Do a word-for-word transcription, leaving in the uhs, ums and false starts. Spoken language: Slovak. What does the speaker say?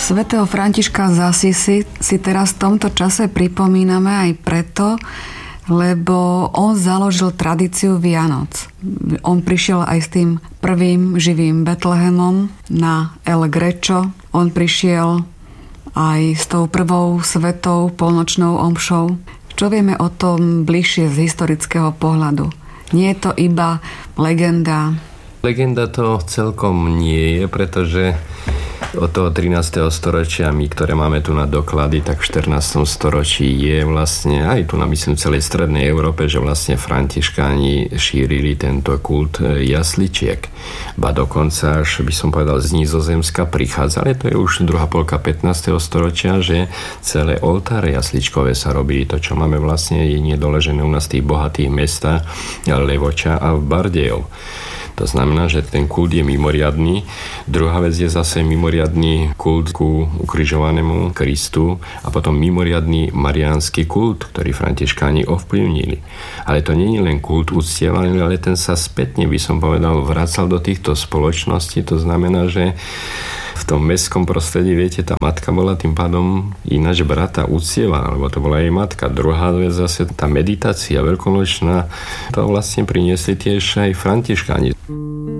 Svätého Františka z Assisi si teraz v tomto čase pripomíname aj preto, lebo on založil tradíciu Vianoc. On prišiel aj s tým prvým živým Betlehemom na El Greco. On prišiel aj s tou prvou svetou polnočnou omšou. Čo vieme o tom bližšie z historického pohľadu? Nie je to iba legenda? Legenda to celkom nie je, pretože od toho trinásteho storočia my, ktoré máme tu na doklady, tak v štrnástom storočí je vlastne aj tu na myslím celej strednej Európe, že vlastne františkáni šírili tento kult jasličiek. Ba dokonca až by som povedal z Nizozemska prichádzali, to je už druhá polka pätnásteho storočia, že celé oltáre jasličkové sa robili. To, čo máme vlastne, je nedoležené u nás v tých bohatých mestách Levoča a v Bardejov. To znamená, že ten kult je mimoriadny. Druhá vec je zase mimoriadny kult ku ukrižovanému Kristu a potom mimoriadny mariánsky kult, ktorý františkáni ovplyvnili. Ale to nie je len kult uctievaný, ale ten sa spätne, by som povedal, vracal do týchto spoločností. To znamená, že v tom mestskom prostredí, viete, tá matka bola tým pádom ináč brata uctievaná, lebo to bola jej matka. Druhá vec zase tá meditácia veľkonočná, to vlastne priniesli tiež aj františkáni.